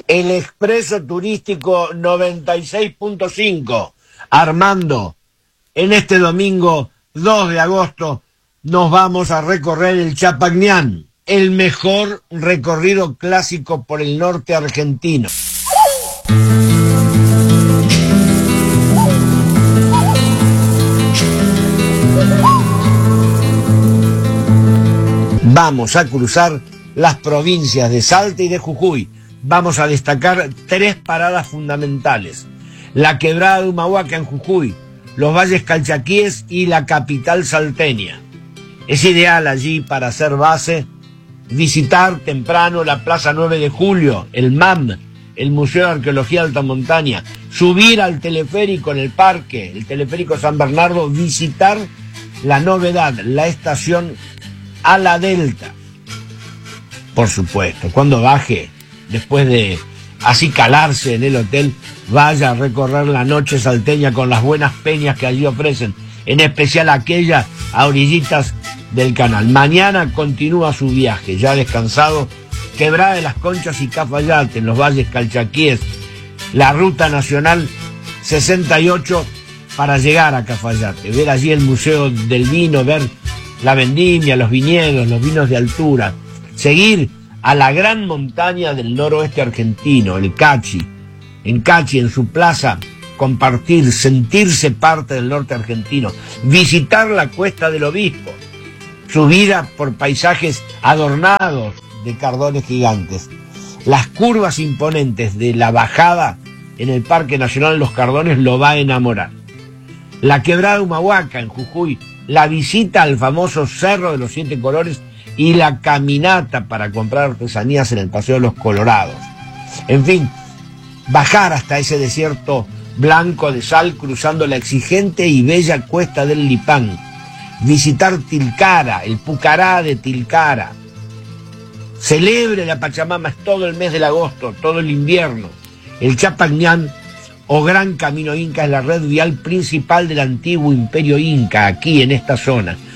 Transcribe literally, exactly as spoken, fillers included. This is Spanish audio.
El Expreso Turístico noventa y seis punto cinco. Armando, en este domingo dos de agosto nos vamos a recorrer el Chapagnán, el mejor recorrido clásico por el norte argentino. Vamos a cruzar las provincias de Salta y de Jujuy. Vamos a destacar tres paradas fundamentales: la Quebrada de Humahuaca en Jujuy, los Valles Calchaquíes y la capital salteña. Es ideal allí para hacer base, visitar temprano la Plaza nueve de julio, el M A M, el Museo de Arqueología de Alta Montaña, subir al teleférico en el parque, el teleférico San Bernardo, visitar la novedad, la estación a la Delta. Por supuesto, cuando baje, después de así calarse en el hotel, vaya a recorrer la noche salteña con las buenas peñas que allí ofrecen, en especial aquella a orillitas del canal. Mañana continúa su viaje, ya descansado, Quebrada de las Conchas y Cafayate, en los Valles Calchaquíes, la ruta nacional sesenta y ocho para llegar a Cafayate, ver allí el Museo del Vino, ver la vendimia, los viñedos, los vinos de altura, seguir a la gran montaña del noroeste argentino, el Cachi. En Cachi, en su plaza, compartir, sentirse parte del norte argentino, visitar la Cuesta del Obispo, subida por paisajes adornados de cardones gigantes, las curvas imponentes de la bajada en el Parque Nacional Los Cardones lo va a enamorar. La Quebrada de Humahuaca en Jujuy, la visita al famoso Cerro de los Siete Colores y la caminata para comprar artesanías en el Paseo de los Colorados. En fin, bajar hasta ese desierto blanco de sal cruzando la exigente y bella Cuesta del Lipán, visitar Tilcara, el Pucará de Tilcara. Celebre la Pachamama, es todo el mes del agosto, todo el invierno. El Chapagnán o Gran Camino Inca es la red vial principal del antiguo Imperio Inca, aquí en esta zona.